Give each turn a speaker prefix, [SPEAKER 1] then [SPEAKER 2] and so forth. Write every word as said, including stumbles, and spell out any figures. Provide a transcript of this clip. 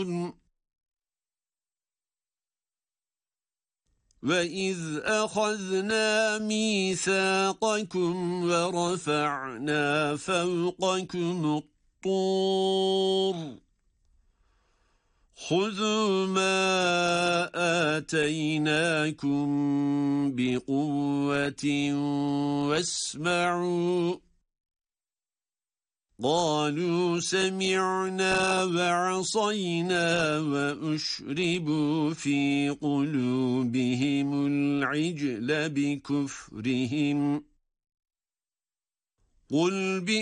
[SPEAKER 1] وَإِذْ أَخَذْنَا مِيثَاقَكُمْ وَرَفَعْنَا فَوْقَكُمُ الطُّورَ خُذُوا مَا آتَيْنَاكُمْ بِقُوَّةٍ وَاسْمَعُوا قَالُوا سَمِعْنَا وَعَصَيْنَا وَأُشْرِبُوا فِي قُلُوبِهِمُ الْعِجْلَ بِكُفْرِهِمْ قُلْ